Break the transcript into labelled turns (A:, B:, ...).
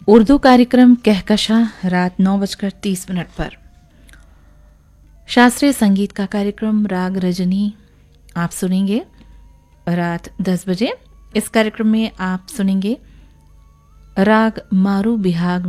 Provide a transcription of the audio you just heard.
A: उर्दू कार्यक्रम कहकशा रात 9:30 पर। शास्त्रीय संगीत का कार्यक्रम राग रजनी आप सुनेंगे रात 10 बजे। इस कार्यक्रम में आप सुनेंगे राग मारू बिहाग